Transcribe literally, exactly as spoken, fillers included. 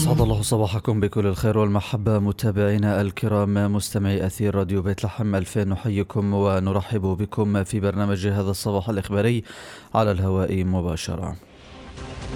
أسعد الله صباحكم بكل الخير والمحبة متابعينا الكرام مستمعي أثير راديو بيت لحم ألفين. نحييكم ونرحب بكم في برنامج هذا الصباح الإخباري على الهواء مباشرة.